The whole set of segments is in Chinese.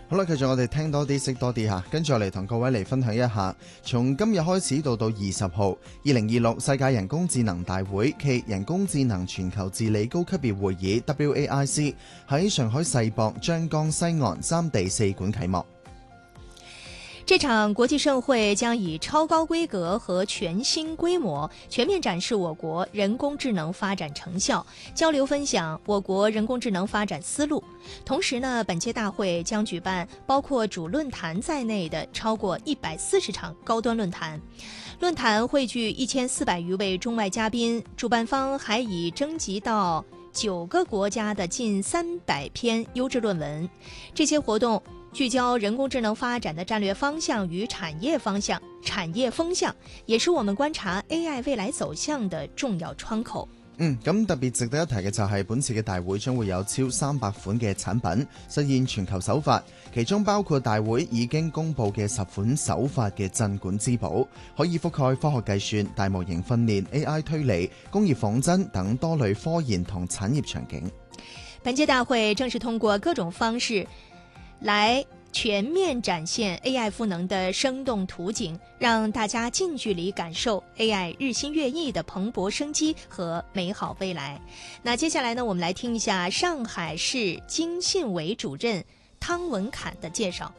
好啦，繼續我哋聽多啲識多啲吓，跟住我嚟同各位嚟分享一下，從今日開始到20號，2026世界人工智能大會暨人工智能全球治理高級別會議 WAIC 喺上海世博張江西岸三地4館啟幕。 这场国际盛会将以超高规格和全新规模全面展示我国人工智能发展成效，交流分享我国人工智能发展思路。同时呢，本届大会将举办包括主论坛在内的超过140场高端论坛。论坛汇聚1400余位中外嘉宾，主办方还已征集到9个国家的近300篇优质论文。这些活动聚焦人工智能发展的战略方向与产业方向、产業風向，也是我們觀察 AI 未來走向的重要窗口。 咁特別值得一提嘅就係本次嘅大會將會有超300款嘅產品實現全球首發，其中包括大會已經公布嘅10款首發嘅鎮館之寶，可以覆蓋科學計算、大模型訓練、AI 推理、工業仿真等多類科研同產業場景。 本屆大會正是通過各種方式來全面展現 AI 賦能的生動圖景，讓大家近距離感受 AI 日新月異的蓬勃生機和美好未來。那接下來呢，我們來聽一下上海市經信委主任湯文侃的介紹。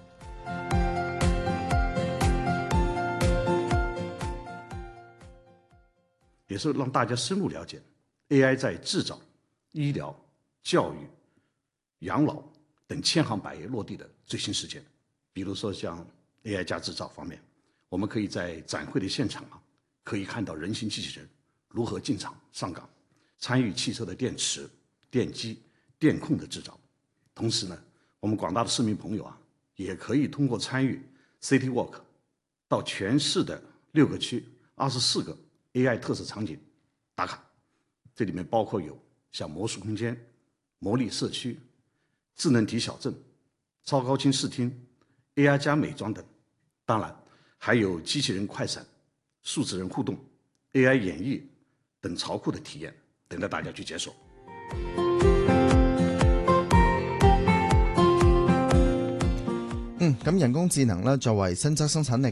也是讓大家深入了解 AI 在製造、醫療、教育、養老等千行百業落地的最新實踐。比如說像 AI 加製造方面，我們可以在展會的現場可以看到人形機器人如何進場上崗，參與汽車的電池、電機、電控的製造。同時呢，我們廣大的市民朋友也可以通過參與 City Walk 到全市的6個區、24個 AI 特色場景打卡。這裡面包括有像魔術空間、魔力社區、智能體小鎮、超高清視聽、AI 加美妝等，當然還有機器人快閃、數字人互動、AI 演繹等潮酷的體驗，等待大家去解鎖。 咁人工智能作為新增生產力